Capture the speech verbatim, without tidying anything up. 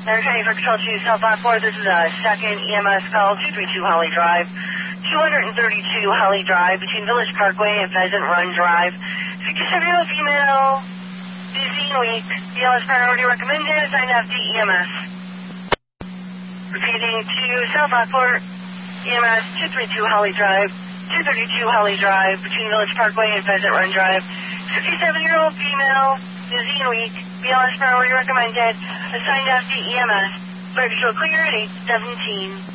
County for Control two, South Lockport. This is a second E M S call, two three two Holly Drive, two thirty-two Holly Drive, between Village Parkway and Pheasant Run Drive. fifty-seven-year-old female, busy week, B L S priority recommended, assigned F D E M S. Repeating to South Lockport, E M S two thirty-two Holly Drive, two thirty-two Holly Drive, between Village Parkway and Pheasant Run Drive. fifty-seven-year-old female, busy week, B L S priority recommended, assigned F D E M S. Flight control clear at eight seventeen.